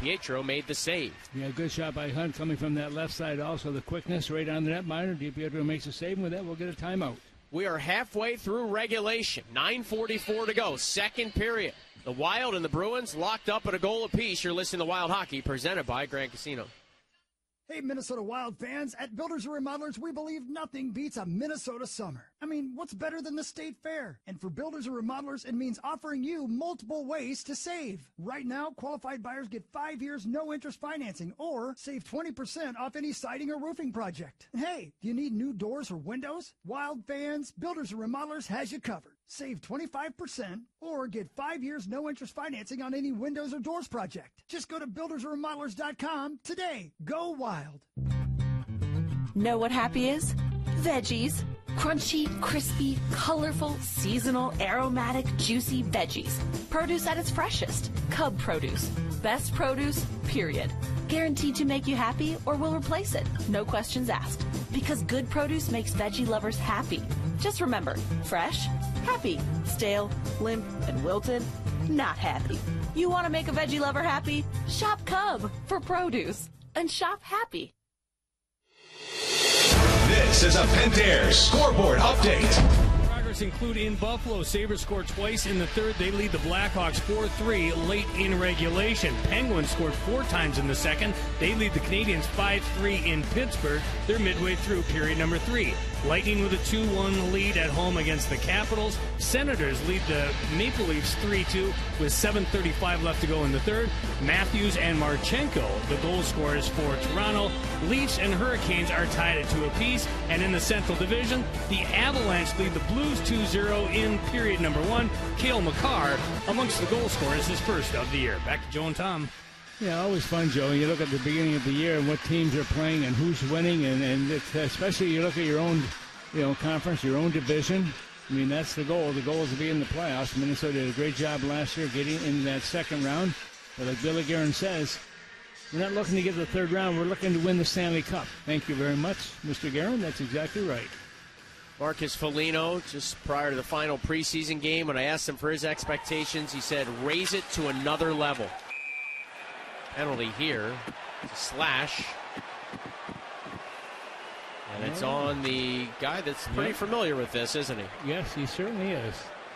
DiPietro made the save. Yeah, good shot by Hunt coming from that left side. Also, the quickness right on the netminder. DiPietro makes a save, and with that, we'll get a timeout. We are halfway through regulation. 9:44 to go. Second period. The Wild and the Bruins locked up at a goal apiece. You're listening to Wild Hockey, presented by Grand Casino. Hey, Minnesota Wild fans, at Builders and Remodelers, we believe nothing beats a Minnesota summer. I mean, what's better than the State Fair? And for Builders and Remodelers, it means offering you multiple ways to save. Right now, qualified buyers get 5 years no-interest financing or save 20% off any siding or roofing project. And hey, do you need new doors or windows? Wild fans, Builders and Remodelers has you covered. Save 25% or get 5 years no-interest financing on any windows or doors project. Just go to buildersandremodelers.com today. Go Wild. Know what happy is? Veggies. Crunchy, crispy, colorful, seasonal, aromatic, juicy veggies. Produce at its freshest. Cub Produce. Best produce, period. Guaranteed to make you happy or will replace it. No questions asked. Because good produce makes veggie lovers happy. Just remember, fresh, happy. Stale, limp, and wilted, not happy. You want to make a veggie lover happy? Shop Cub for produce. And shop happy. This is a Pentair scoreboard update. Progress include in Buffalo. Sabres scored twice in the third. They lead the Blackhawks 4-3 late in regulation. Penguins scored 4 times in the second. They lead the Canadiens 5-3 in Pittsburgh. They're midway through period number 3. Lightning with a 2-1 lead at home against the Capitals. Senators lead the Maple Leafs 3-2 with 7:35 left to go in the third. Matthews and Marchenko, the goal scorers for Toronto. Leafs and Hurricanes are tied at 2 apiece. And in the Central Division, the Avalanche lead the Blues 2-0 in period number 1. Cale Makar amongst the goal scorers, his first of the year. Back to Joe and Tom. Yeah, always fun, Joe. You look at the beginning of the year and what teams are playing and who's winning, and it's, especially you look at your own, conference, your own division. I mean, that's the goal. The goal is to be in the playoffs. Minnesota did a great job last year getting into that second round. But like Billy Guerin says, we're not looking to get to the third round. We're looking to win the Stanley Cup. Thank you very much, Mr. Guerin. That's exactly right. Marcus Foligno, just prior to the final preseason game, when I asked him for his expectations, he said, raise it to another level. Penalty here. It's a slash. And it's on the guy that's pretty familiar with this, isn't he? Yes, he certainly is.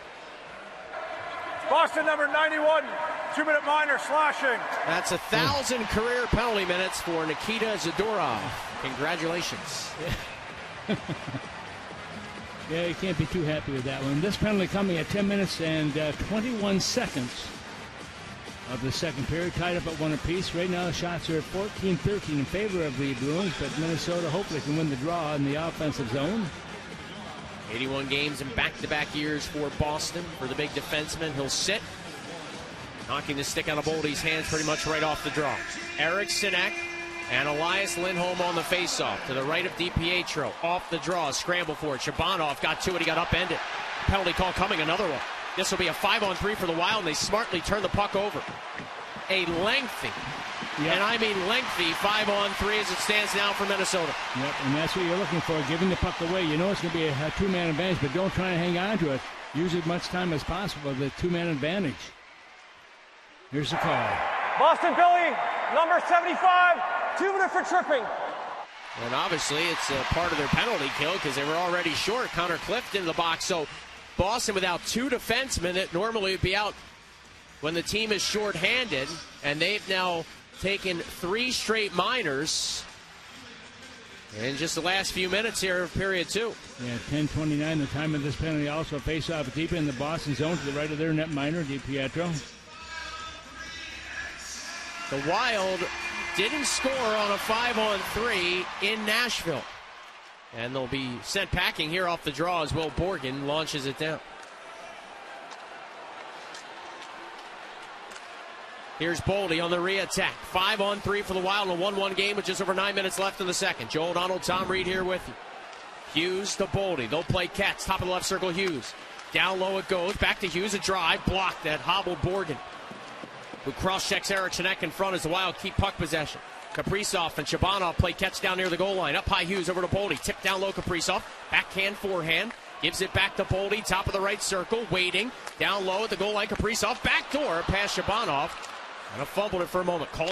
Boston number 91, 2-minute minor, slashing. That's 1,000 career penalty minutes for Nikita Zadorov. Congratulations. Yeah, you can't be too happy with that one. This penalty coming at 10 minutes and 21 seconds of the second period, tied up at 1 apiece. Right now the shots are at 14-13 in favor of the Bruins, but Minnesota hopefully can win the draw in the offensive zone. 81 games in back-to-back years for Boston. For the big defenseman, he'll sit, knocking the stick out of Boldy's hands pretty much right off the draw. Eric Sinek and Elias Lindholm on the faceoff. To the right of DiPietro, off the draw, scramble for it. Shabanov got to it, he got upended. Penalty call coming, another one. This will be a 5-on-3 for the Wild, and they smartly turn the puck over. A lengthy, and I mean lengthy, 5-on-3 as it stands now for Minnesota. Yep, and that's what you're looking for, giving the puck away. You know it's going to be a two-man advantage, but don't try to hang on to it. Use as much time as possible, the two-man advantage. Here's the call. Boston Billy, number 75, 2-minute for tripping. And obviously it's a part of their penalty kill because they were already short. Connor Clift into the box, so Boston without 2 defensemen that normally would be out when the team is shorthanded, and they've now taken 3 straight minors in just the last few minutes here of period 2. Yeah, 10:29, the time of this penalty. Also face-off deep in the Boston zone to the right of their net minor, DiPietro. The Wild didn't score on a 5-on-3 in Nashville. And they'll be sent packing here off the draw as Will Borgen launches it down. Here's Boldy on the re-attack. 5-on-3 for the Wild in a 1-1 game with just over 9 minutes left in the second. Joe O'Donnell, Tom Reed here with you. Hughes to Boldy. They'll play catch. Top of the left circle, Hughes. Down low it goes. Back to Hughes. A drive. Blocked that hobbled Borgen, who cross-checks Eric Shinek in front as the Wild keep puck possession. Kaprizov and Shabanov play catch down near the goal line. Up high Hughes over to Boldy. Tip down low Kaprizov. Backhand, forehand. Gives it back to Boldy. Top of the right circle. Waiting. Down low at the goal line. Kaprizov. Backdoor past Shabanov. And fumbled it for a moment.